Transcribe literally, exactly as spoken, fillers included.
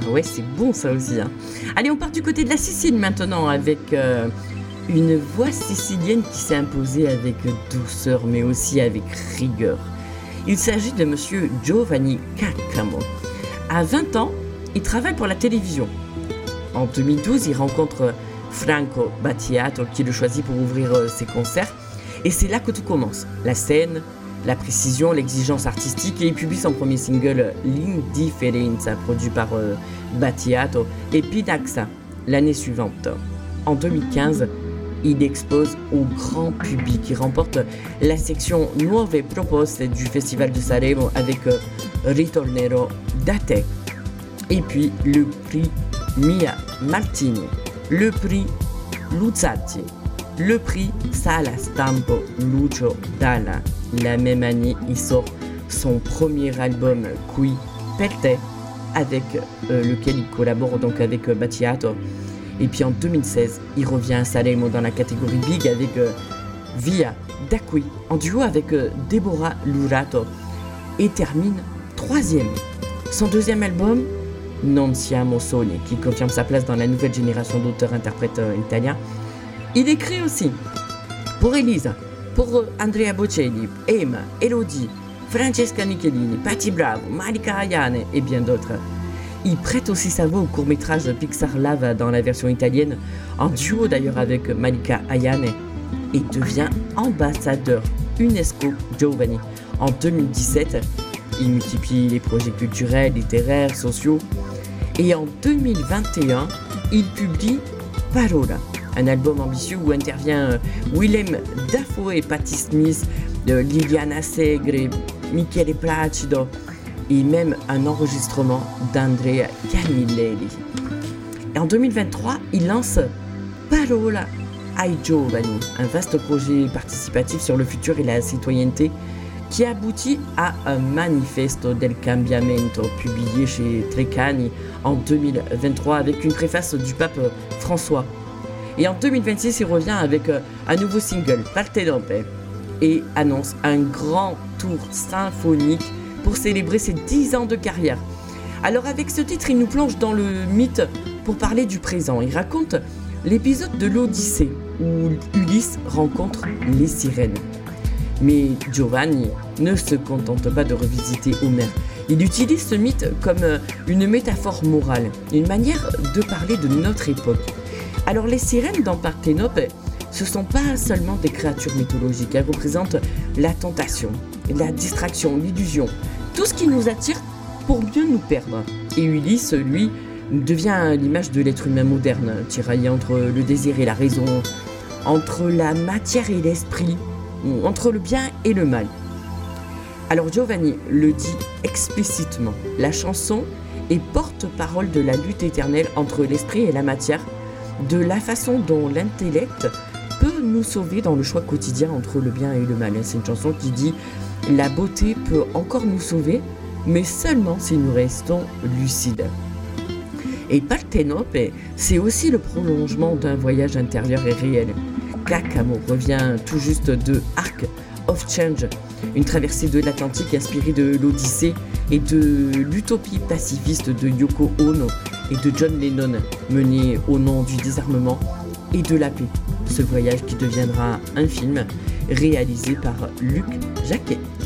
Ouais, c'est bon ça aussi. Hein. Allez, on part du côté de la Sicile maintenant avec euh, une voix sicilienne qui s'est imposée avec douceur mais aussi avec rigueur. Il s'agit de monsieur Giovanni Caccamo. À vingt ans, il travaille pour la télévision. En deux mille douze, il rencontre Franco Battiato qui le choisit pour ouvrir euh, ses concerts. Et c'est là que tout commence. La scène, la précision, l'exigence artistique, et il publie son premier single L'Indifferenza, produit par euh, Battiato, et Pinaxa l'année suivante. En deux mille quinze, il expose au grand public. Il remporte la section Nuove Proposte du Festival de Sanremo avec euh, Ritornerò da te. Et puis le prix Mia Martini, le prix Luzzati, le prix Sala Stampo Lucio Dalla. La même année, il sort son premier album Qui per te, avec euh, lequel il collabore donc avec euh, Battiato. Et puis en deux mille seize, il revient à Sanremo dans la catégorie Big avec euh, Via da qui, en duo avec euh, Deborah Lurato, et termine troisième. Son deuxième album, Non siamo soli, qui confirme sa place dans la nouvelle génération d'auteurs-interprètes euh, italiens. Il écrit aussi pour Elisa, pour euh, Andrea Bocelli, Emma, Elodie, Francesca Michelini, Patti Bravo, Malika Ayane et bien d'autres. Il prête aussi sa voix au court-métrage Pixar Lava dans la version italienne, en duo d'ailleurs avec Malika Ayane, et devient ambassadeur UNESCO Giovanni. En deux mille dix-sept, il multiplie les projets culturels, littéraires, sociaux, et en deux mille vingt et un, il publie Parola, un album ambitieux où intervient Willem Dafoe et Patti Smith, Liliana Segre, Michele Placido, et même un enregistrement d'Andrea Camilleri. Et en deux mille vingt-trois, il lance Parola ai Giovani, un vaste projet participatif sur le futur et la citoyenneté qui aboutit à un Manifesto del Cambiamento publié chez Treccani en deux mille vingt-trois avec une préface du pape François. Et en deux mille vingt-six, il revient avec un nouveau single, Partenope, et annonce un grand tour symphonique pour célébrer ses dix ans de carrière. Alors avec ce titre, il nous plonge dans le mythe pour parler du présent. Il raconte l'épisode de l'Odyssée où Ulysse rencontre les sirènes. Mais Giovanni ne se contente pas de revisiter Homère. Il utilise ce mythe comme une métaphore morale, une manière de parler de notre époque. Alors les sirènes dans Partenope, ce ne sont pas seulement des créatures mythologiques, elles représentent la tentation, la distraction, l'illusion, tout ce qui nous attire pour mieux nous perdre. Et Ulysse, lui, devient l'image de l'être humain moderne, tiraillé entre le désir et la raison, entre la matière et l'esprit, entre le bien et le mal. Alors Giovanni le dit explicitement, la chanson est porte-parole de la lutte éternelle entre l'esprit et la matière, de la façon dont l'intellect peut nous sauver dans le choix quotidien entre le bien et le mal. C'est une chanson qui dit « La beauté peut encore nous sauver, mais seulement si nous restons lucides ». Et Partenope, c'est aussi le prolongement d'un voyage intérieur et réel. Caccamo revient tout juste de Arc of Change, une traversée de l'Atlantique inspirée de l'Odyssée et de l'utopie pacifiste de Yoko Ono et de John Lennon, menée au nom du désarmement et de la paix. Ce voyage qui deviendra un film réalisé par Luc Jacquet.